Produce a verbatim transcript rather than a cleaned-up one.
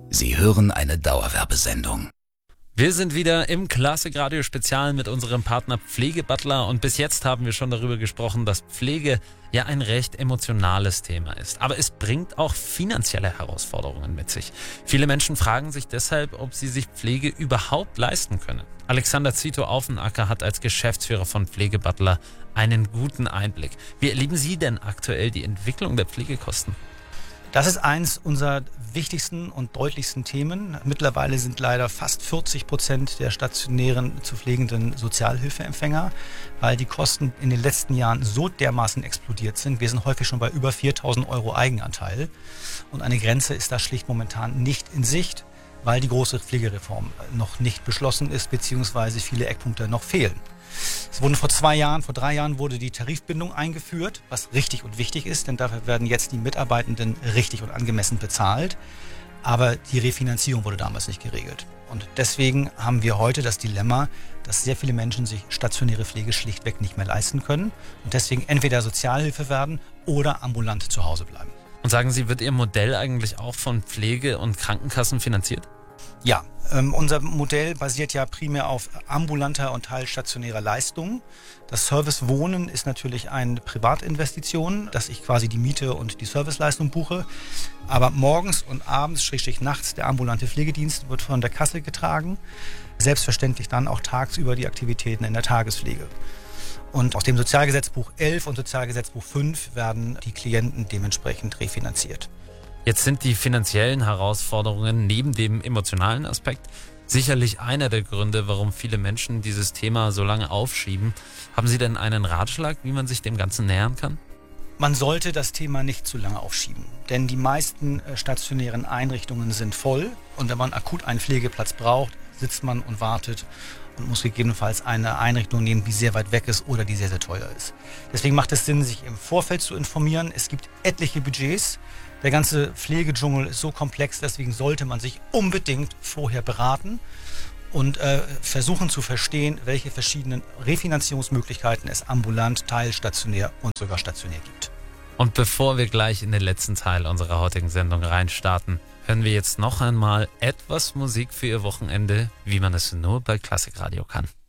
Sie hören eine Dauerwerbesendung. Wir sind wieder im Klassikradio Spezial mit unserem Partner Pflegebutler und bis jetzt haben wir schon darüber gesprochen, dass Pflege ja ein recht emotionales Thema ist. Aber es bringt auch finanzielle Herausforderungen mit sich. Viele Menschen fragen sich deshalb, ob sie sich Pflege überhaupt leisten können. Alexander Zito-Aufenacker hat als Geschäftsführer von Pflegebutler einen guten Einblick. Wie erleben Sie denn aktuell die Entwicklung der Pflegekosten? Das ist eins unserer wichtigsten und deutlichsten Themen. Mittlerweile sind leider fast vierzig Prozent der stationären zu pflegenden Sozialhilfeempfänger, weil die Kosten in den letzten Jahren so dermaßen explodiert sind. Wir sind häufig schon bei über viertausend Euro Eigenanteil und eine Grenze ist da schlicht momentan nicht in Sicht, weil die große Pflegereform noch nicht beschlossen ist, beziehungsweise viele Eckpunkte noch fehlen. Es wurden vor zwei Jahren, vor drei Jahren wurde die Tarifbindung eingeführt, was richtig und wichtig ist, denn dafür werden jetzt die Mitarbeitenden richtig und angemessen bezahlt. Aber die Refinanzierung wurde damals nicht geregelt. Und deswegen haben wir heute das Dilemma, dass sehr viele Menschen sich stationäre Pflege schlichtweg nicht mehr leisten können und deswegen entweder Sozialhilfe werden oder ambulant zu Hause bleiben. Und sagen Sie, wird Ihr Modell eigentlich auch von Pflege- und Krankenkassen finanziert? Ja, ähm, unser Modell basiert ja primär auf ambulanter und teilstationärer Leistung. Das Servicewohnen ist natürlich eine Privatinvestition, dass ich quasi die Miete und die Serviceleistung buche. Aber morgens und abends, schrägstrich nachts, der ambulante Pflegedienst wird von der Kasse getragen. Selbstverständlich dann auch tagsüber die Aktivitäten in der Tagespflege. Und aus dem Sozialgesetzbuch elf und Sozialgesetzbuch fünf werden die Klienten dementsprechend refinanziert. Jetzt sind die finanziellen Herausforderungen neben dem emotionalen Aspekt sicherlich einer der Gründe, warum viele Menschen dieses Thema so lange aufschieben. Haben Sie denn einen Ratschlag, wie man sich dem Ganzen nähern kann? Man sollte das Thema nicht zu lange aufschieben, denn die meisten stationären Einrichtungen sind voll und wenn man akut einen Pflegeplatz braucht, sitzt man und wartet und muss gegebenenfalls eine Einrichtung nehmen, die sehr weit weg ist oder die sehr, sehr teuer ist. Deswegen macht es Sinn, sich im Vorfeld zu informieren. Es gibt etliche Budgets. Der ganze Pflegedschungel ist so komplex, deswegen sollte man sich unbedingt vorher beraten und äh, versuchen zu verstehen, welche verschiedenen Refinanzierungsmöglichkeiten es ambulant, teilstationär und sogar stationär gibt. Und bevor wir gleich in den letzten Teil unserer heutigen Sendung reinstarten, hören wir jetzt noch einmal etwas Musik für Ihr Wochenende, wie man es nur bei Klassikradio kann.